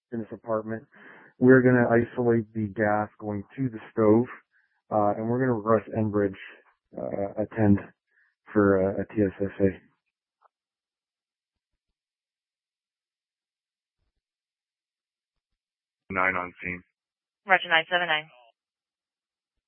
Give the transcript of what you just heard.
in this apartment. We're going to isolate the gas going to the stove, and we're going to request Enbridge attend for a TSSA. 9 on scene. Roger, 979.